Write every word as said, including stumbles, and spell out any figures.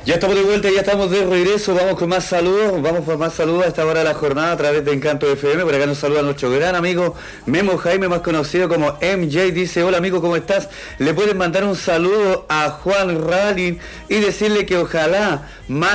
Ya estamos de vuelta, ya estamos de regreso, vamos con más saludos, vamos por más saludos a esta hora de la jornada a través de Encanto F M. Por acá nos saluda nuestro gran amigo Memo Jaime, más conocido como M J. Dice: hola amigo, ¿cómo estás? Le pueden mandar un saludo a Juan Ralin y decirle que ojalá más